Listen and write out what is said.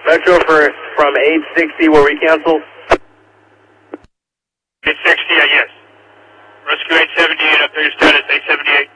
Metro from 860, were we canceled? 860, yes. Rescue 878, update your status, 878.